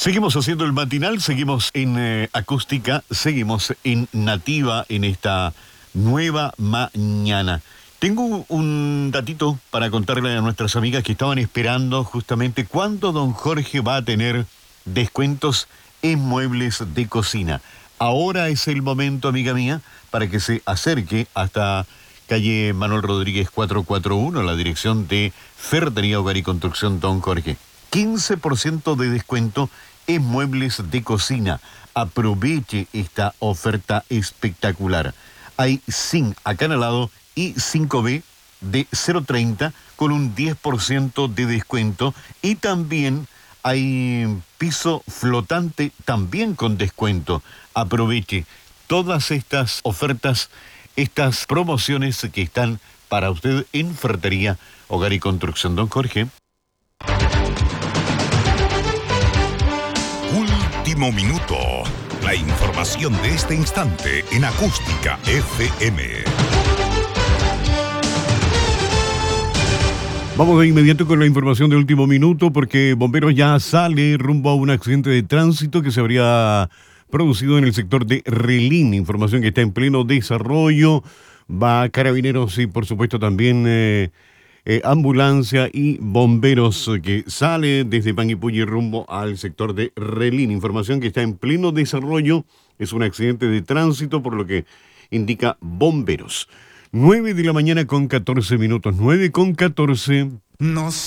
Seguimos haciendo el matinal, seguimos en acústica, seguimos en nativa en esta nueva mañana. Tengo un datito para contarle a nuestras amigas que estaban esperando justamente cuándo don Jorge va a tener descuentos en muebles de cocina. Ahora es el momento, amiga mía, para que se acerque hasta calle Manuel Rodríguez 441, la dirección de Ferretería Hogar y Construcción Don Jorge. 15% de descuento en muebles de cocina. Aproveche esta oferta espectacular. Hay zinc acanalado y 5B de 0,30 con un 10% de descuento. Y también hay piso flotante también con descuento. Aproveche todas estas ofertas, estas promociones que están para usted en Ferretería Hogar y Construcción Don Jorge. Último minuto. La información de este instante en Acústica FM. Vamos de inmediato con la información de último minuto porque Bomberos ya sale rumbo a un accidente de tránsito que se habría producido en el sector de Relín. Información que está en pleno desarrollo. Va Carabineros y por supuesto también ambulancia y bomberos que sale desde Panguipulli rumbo al sector de Relín. Información que está en pleno desarrollo. Es un accidente de tránsito por lo que indica bomberos. 9 de la mañana con 14 minutos. 9 con 14. No